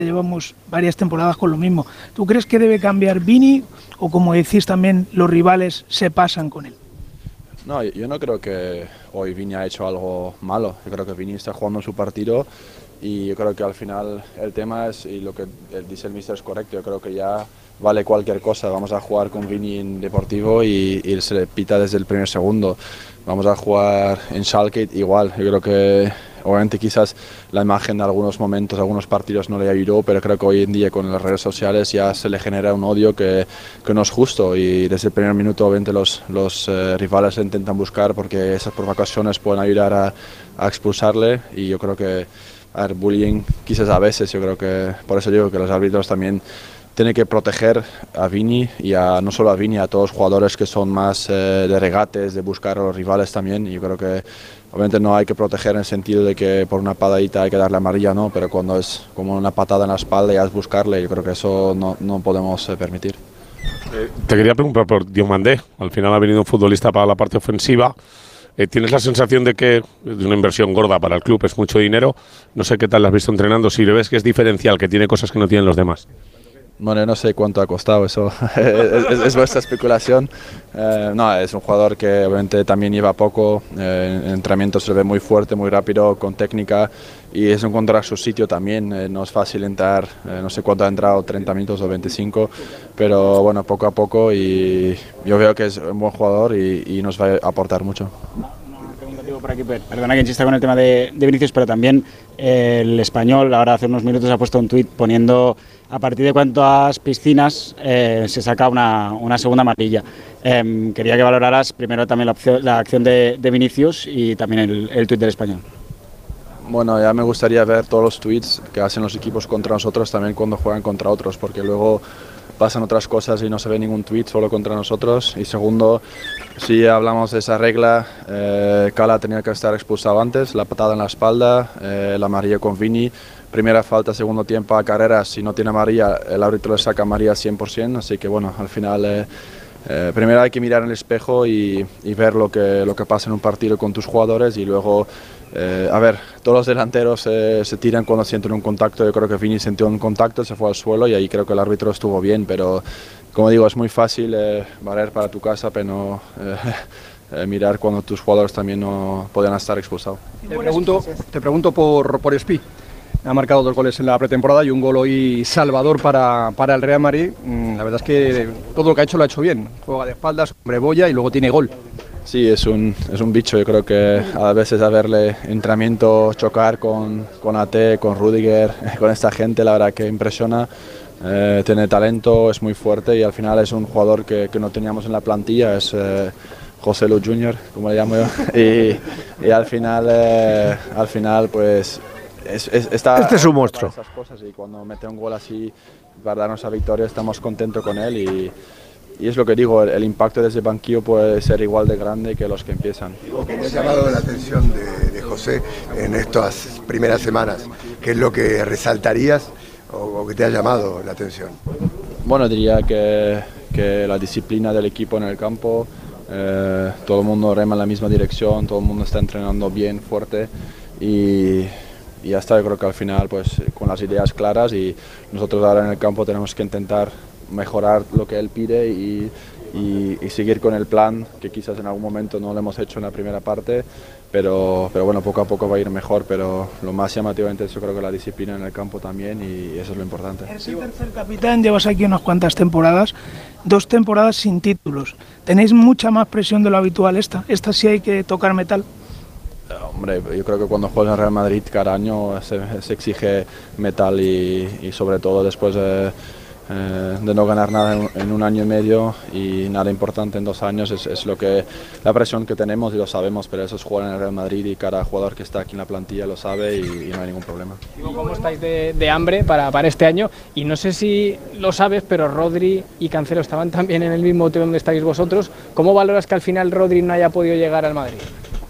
llevamos varias temporadas con lo mismo. ¿Tú crees que debe cambiar Vini o, como decís también, los rivales se pasan con él? No, yo no creo que hoy Vini ha hecho algo malo. Yo creo que Vini está jugando su partido y yo creo que al final el tema es, y lo que dice el míster es correcto, yo creo que ya vale cualquier cosa. Vamos a jugar con Vini en Deportivo y se le pita desde el primer segundo. Vamos a jugar en Schalke igual. Yo creo que obviamente quizás la imagen de algunos momentos, algunos partidos no le ayudó, pero creo que hoy en día con las redes sociales ya se le genera un odio que no es justo, y desde el primer minuto obviamente los rivales le intentan buscar porque esas provocaciones pueden ayudar a expulsarle, y yo creo que bullying quizás a veces, yo creo que por eso digo que los árbitros también tiene que proteger a Vini y no solo a Vini, a todos los jugadores que son más de regates, de buscar a los rivales también. Y yo creo que obviamente no hay que proteger en el sentido de que por una patadita hay que darle amarilla, no, pero cuando es como una patada en la espalda y es buscarle, yo creo que eso no podemos permitir. Te quería preguntar por Diomandé. Al final ha venido un futbolista para la parte ofensiva. ¿Tienes la sensación de que es una inversión gorda para el club, es mucho dinero? No sé qué tal la has visto entrenando, si le ves que es diferencial, que tiene cosas que no tienen los demás. Bueno, no sé cuánto ha costado eso, es vuestra especulación. No, es un jugador que obviamente también lleva poco, en entrenamiento se ve muy fuerte, muy rápido, con técnica, y es encontrar su sitio también. No es fácil entrar, no sé cuánto ha entrado, 30 minutos o 25, pero bueno, poco a poco, y yo veo que es un buen jugador y nos va a aportar mucho. Por aquí, perdona que insista con el tema de Vinicius, pero también el Español ahora hace unos minutos ha puesto un tuit poniendo a partir de cuántas piscinas se saca una segunda amarilla. Quería que valoraras primero también la acción de Vinicius y también el tuit del Español. Bueno, ya me gustaría ver todos los tweets que hacen los equipos contra nosotros también cuando juegan contra otros, porque luego pasan otras cosas y no se ve ningún tweet solo contra nosotros. Y segundo, si hablamos de esa regla, Cala tenía que estar expulsado antes, la patada en la espalda, la amarilla con Vini, primera falta, segundo tiempo a Carreras, si no tiene amarilla, el árbitro le saca amarilla 100%, así que bueno, al final primero hay que mirar en el espejo y ver lo que pasa en un partido con tus jugadores, y luego, a ver, todos los delanteros se tiran cuando sienten un contacto. Yo creo que Vini sintió un contacto, se fue al suelo y ahí creo que el árbitro estuvo bien, pero como digo, es muy fácil barrer para tu casa, pero no mirar cuando tus jugadores también no podían estar expulsados. Te pregunto por Espi. Ha marcado 2 goles en la pretemporada y un gol hoy salvador para el Real Madrid. La verdad es que todo lo que ha hecho lo ha hecho bien. Juega de espaldas, hombre boya, y luego tiene gol. Sí, es un bicho. Yo creo que a veces a verle entrenamiento chocar con AT, con Rudiger, con esta gente, la verdad que impresiona. Tiene talento, es muy fuerte, y al final es un jugador que no teníamos en la plantilla, es José Lu Junior, como le llamo yo, y al final pues este es un monstruo. Esas cosas, y cuando mete un gol así para darnos la victoria estamos contentos con él, y es lo que digo, el impacto desde el banquillo puede ser igual de grande que los que empiezan. ¿Qué te ha llamado la atención de José en estas primeras semanas? ¿Qué es lo que resaltarías o que te ha llamado la atención? Bueno, diría que la disciplina del equipo en el campo, todo el mundo rema en la misma dirección, todo el mundo está entrenando bien, fuerte, y ya está. Yo creo que al final pues con las ideas claras, y nosotros ahora en el campo tenemos que intentar mejorar lo que él pide y seguir con el plan, que quizás en algún momento no lo hemos hecho en la primera parte, pero bueno, poco a poco va a ir mejor, pero lo más llamativamente yo creo que la disciplina en el campo también, y eso es lo importante. Eres el tercer capitán, llevas aquí unas cuantas temporadas, 2 temporadas sin títulos. ¿Tenéis mucha más presión de lo habitual esta sí hay que tocar metal? Hombre, yo creo que cuando juegas en Real Madrid cada año se exige metal, y sobre todo después de no ganar nada en 1 año y medio y nada importante en 2 años, es la presión que tenemos, y lo sabemos, pero eso es jugar en el Real Madrid, y cada jugador que está aquí en la plantilla lo sabe, y no hay ningún problema. ¿Cómo estáis de hambre para este año? Y no sé si lo sabes, pero Rodri y Cancelo estaban también en el mismo hotel donde estáis vosotros. ¿Cómo valoras que al final Rodri no haya podido llegar al Madrid?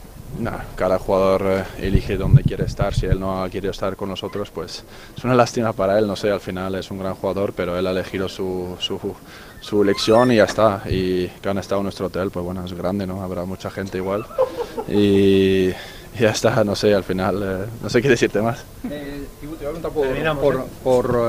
Cada jugador elige dónde quiere estar. Si él no ha querido estar con nosotros, pues es una lástima para él, no sé, al final es un gran jugador, pero él ha elegido su elección y ya está. Y que han estado en nuestro hotel, pues bueno, es grande, ¿no? Habrá mucha gente igual. Y ya está, no sé, al final, no sé qué decirte más. Te voy a preguntar por